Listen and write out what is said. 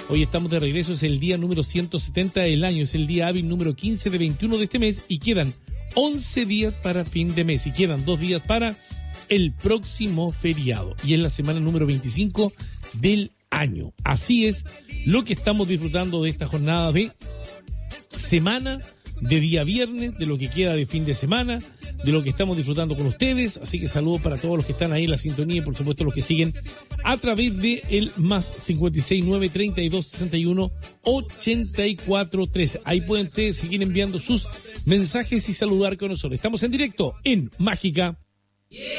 Hoy estamos de regreso, es el día número 170 del año, es el día hábil número 15 de 21 de este mes y quedan 11 días para fin de mes y quedan 2 días para el próximo feriado y es la semana número 25 del año. Así es lo que estamos disfrutando de esta jornada de semana, de día viernes, de lo que queda de fin de semana, de lo que estamos disfrutando con ustedes. Así que saludos para todos los que están ahí en la sintonía y por supuesto los que siguen a través de el más 569 32 61 84 13. Ahí pueden ustedes seguir enviando sus mensajes y saludar con nosotros. Estamos en directo en Mágica